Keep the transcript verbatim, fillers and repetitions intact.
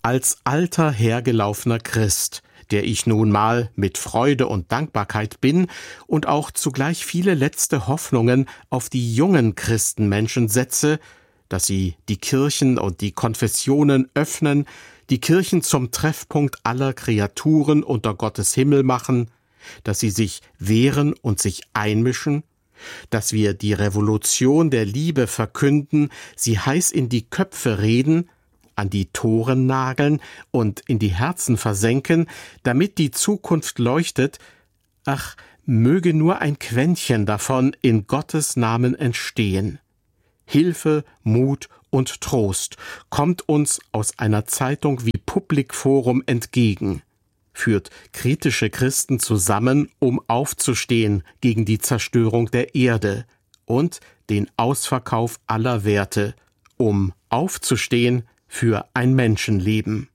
Als alter, hergelaufener Christ, der ich nun mal mit Freude und Dankbarkeit bin und auch zugleich viele letzte Hoffnungen auf die jungen Christenmenschen setze, dass sie die Kirchen und die Konfessionen öffnen, die Kirchen zum Treffpunkt aller Kreaturen unter Gottes Himmel machen, dass sie sich wehren und sich einmischen, dass wir die Revolution der Liebe verkünden, sie heiß in die Köpfe reden, an die Toren nageln und in die Herzen versenken, damit die Zukunft leuchtet, ach, möge nur ein Quäntchen davon in Gottes Namen entstehen. Hilfe, Mut und Trost kommt uns aus einer Zeitung wie Public Forum entgegen, führt kritische Christen zusammen, um aufzustehen gegen die Zerstörung der Erde und den Ausverkauf aller Werte, um aufzustehen für ein Menschenleben.